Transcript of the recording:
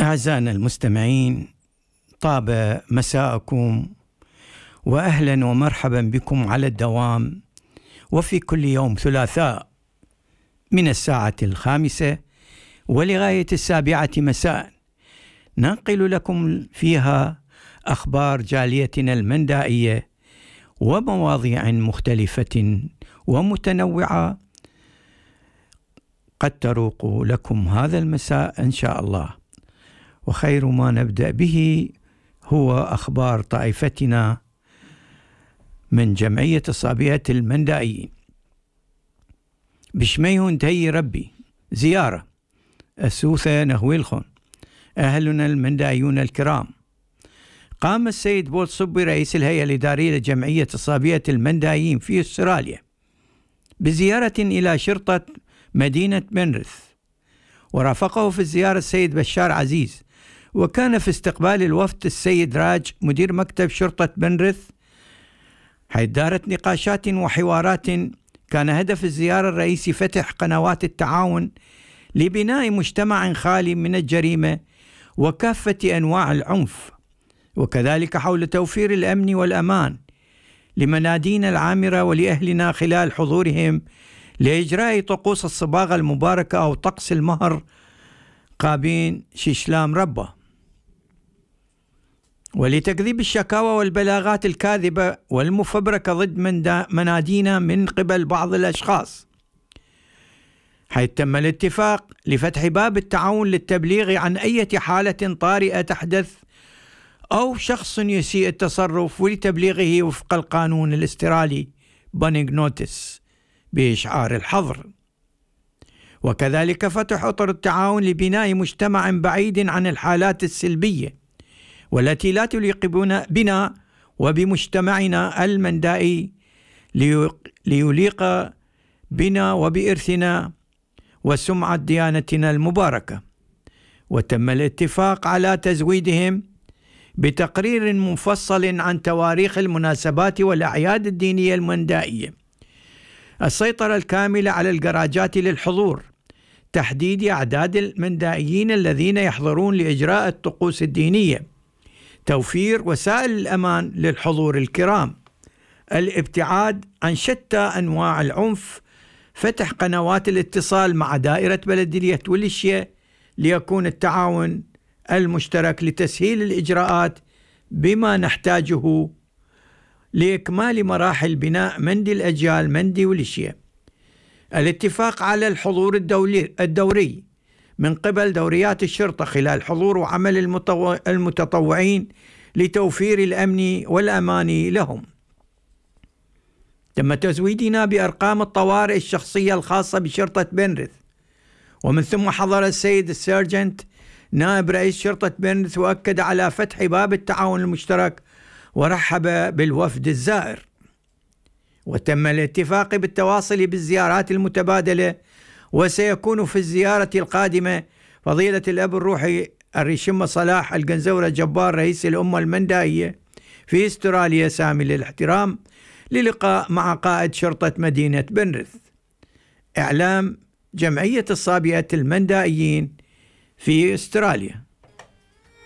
أعزائنا المستمعين، طاب مساءكم وأهلا ومرحبا بكم على الدوام، وفي كل يوم ثلاثاء من 5:00 ولغاية 7:00 مساء ننقل لكم فيها أخبار جاليتنا المندائية ومواضيع مختلفة ومتنوعة قد تروق لكم هذا المساء إن شاء الله. وخير ما نبدأ به هو أخبار طائفتنا من جمعية الصابئة المندائيين. بشميهن تهي ربي زيارة السوثة نهويلخون. أهلنا المندائيون الكرام، قام السيد بول صبي رئيس الهيئة الإدارية لجمعية الصابئة المندائيين في أستراليا بزيارة إلى شرطة مدينة بنرث، ورافقه في الزيارة السيد بشار عزيز، وكان في استقبال الوفد السيد راج مدير مكتب شرطة بنرث، حيث دارت نقاشات وحوارات. كان هدف الزيارة الرئيسي فتح قنوات التعاون لبناء مجتمع خالي من الجريمة وكافة أنواع العنف، وكذلك حول توفير الأمن والأمان لمنادينا العامرة ولأهلنا خلال حضورهم لإجراء طقوس الصباغة المباركة أو طقس المهر قابين شيشلام ربه، ولتكذيب الشكاوى والبلاغات الكاذبة والمفبركة ضد منادينا من قبل بعض الأشخاص، حيث تم الاتفاق لفتح باب التعاون للتبليغ عن أي حالة طارئة تحدث أو شخص يسيء التصرف، ولتبليغه وفق القانون الاسترالي بانينج نوتس بإشعار الحظر. وكذلك فتح أطر التعاون لبناء مجتمع بعيد عن الحالات السلبية والتي لا تليق بنا وبمجتمعنا المندائي، ليليق بنا وبإرثنا وسمعة ديانتنا المباركة. وتم الاتفاق على تزويدهم بتقرير مفصل عن تواريخ المناسبات والأعياد الدينية المندائية، السيطرة الكاملة على الجراجات للحضور، تحديد أعداد المندائيين الذين يحضرون لإجراء الطقوس الدينية، توفير وسائل الأمان للحضور الكرام، الابتعاد عن شتى أنواع العنف، فتح قنوات الاتصال مع دائرة بلدية وليشيا ليكون التعاون المشترك لتسهيل الإجراءات بما نحتاجه لإكمال مراحل بناء مندي الأجيال مندي وليشيا، الاتفاق على الحضور الدوري من قبل دوريات الشرطة خلال حضور وعمل المتطوعين لتوفير الأمن والأمان لهم. تم تزويدنا بأرقام الطوارئ الشخصية الخاصة بشرطة بنرث، ومن ثم حضر السيد السيرجنت نائب رئيس شرطة بنرث وأكد على فتح باب التعاون المشترك ورحب بالوفد الزائر. وتم الاتفاق بالتواصل بالزيارات المتبادلة، وسيكون في الزيارة القادمة فضيلة الأب الروحي الريشمة صلاح القنزورة جبار رئيس الأمة المندائية في استراليا سامي للاحترام للقاء مع قائد شرطة مدينة بنرث. إعلام جمعية الصابئة المندائيين في استراليا.